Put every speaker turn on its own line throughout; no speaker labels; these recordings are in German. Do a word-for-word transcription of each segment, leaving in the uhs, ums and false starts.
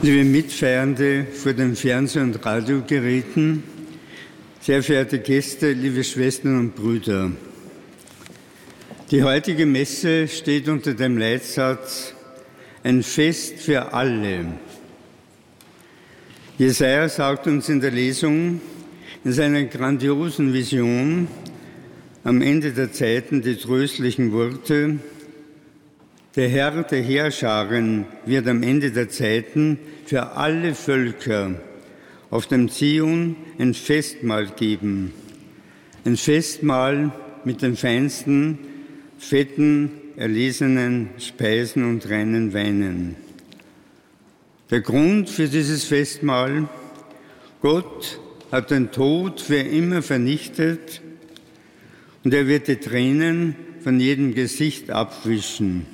Liebe Mitfeiernde vor den Fernseh- und Radiogeräten, sehr verehrte Gäste, liebe Schwestern und Brüder. Die heutige Messe steht unter dem Leitsatz Ein Fest für alle. Jesaja sagt uns in der Lesung in seiner grandiosen Vision am Ende der Zeiten die tröstlichen Worte: Der Herr der Heerscharen wird am Ende der Zeiten für alle Völker auf dem Zion ein Festmahl geben. Ein Festmahl mit den feinsten, fetten, erlesenen Speisen und reinen Weinen. Der Grund für dieses Festmahl: Gott hat den Tod für immer vernichtet und er wird die Tränen von jedem Gesicht abwischen.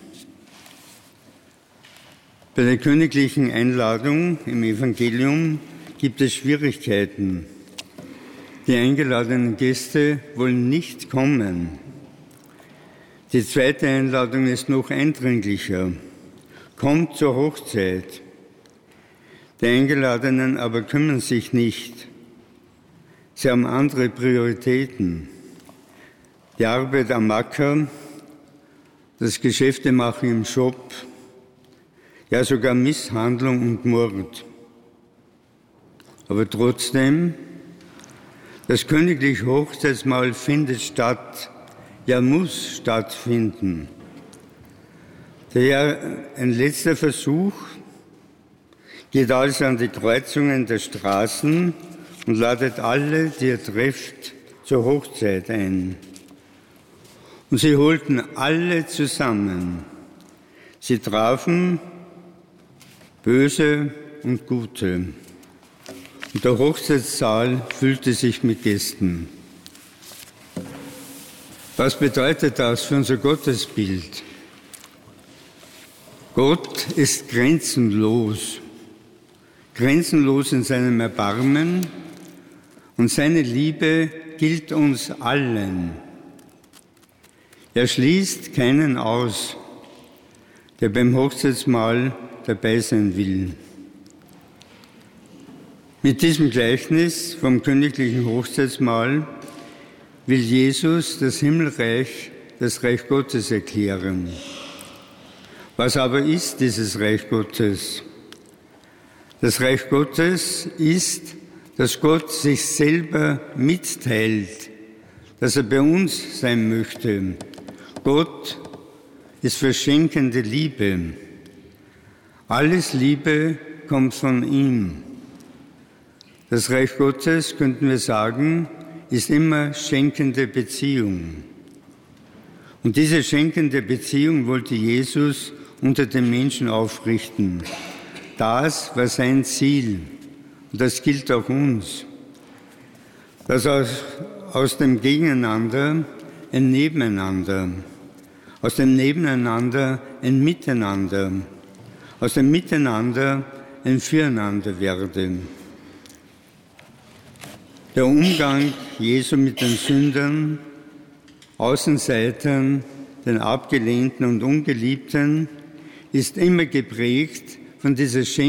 Bei der königlichen Einladung im Evangelium gibt es Schwierigkeiten. Die eingeladenen Gäste wollen nicht kommen. Die zweite Einladung ist noch eindringlicher. Kommt zur Hochzeit. Die Eingeladenen aber kümmern sich nicht. Sie haben andere Prioritäten. Die Arbeit am Acker, das Geschäftemachen im Shop, ja sogar Misshandlung und Mord. Aber trotzdem, das königliche Hochzeitsmahl findet statt, ja muss stattfinden. Daher ein letzter Versuch geht also an die Kreuzungen der Straßen und ladet alle, die er trifft, zur Hochzeit ein. Und sie holten alle zusammen. Sie trafen Böse und Gute. Und der Hochzeitssaal füllte sich mit Gästen. Was bedeutet das für unser Gottesbild? Gott ist grenzenlos, grenzenlos in seinem Erbarmen, und seine Liebe gilt uns allen. Er schließt keinen aus, der beim Hochzeitsmahl dabei sein will. Mit diesem Gleichnis vom königlichen Hochzeitsmahl will Jesus das Himmelreich, das Reich Gottes erklären. Was aber ist dieses Reich Gottes? Das Reich Gottes ist, dass Gott sich selber mitteilt, dass er bei uns sein möchte. Gott ist verschenkende Liebe. Alles Liebe kommt von ihm. Das Reich Gottes, könnten wir sagen, ist immer schenkende Beziehung. Und diese schenkende Beziehung wollte Jesus unter den Menschen aufrichten. Das war sein Ziel. Und das gilt auch uns. Dass aus, aus dem Gegeneinander ein Nebeneinander, aus dem Nebeneinander ein Miteinander, aus dem Miteinander ein Füreinander werde. Der Umgang Jesu mit den Sündern, Außenseitern, den Abgelehnten und Ungeliebten ist immer geprägt von dieser